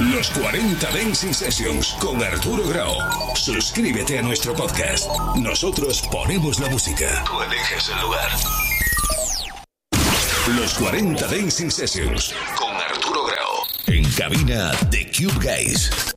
Los 40 Dancing Sessions con Arturo Grau. Suscríbete a nuestro podcast. Nosotros ponemos la música. Tú eliges el lugar. Los 40 Dancing Sessions con Arturo Grau. En cabina The Cube Guys.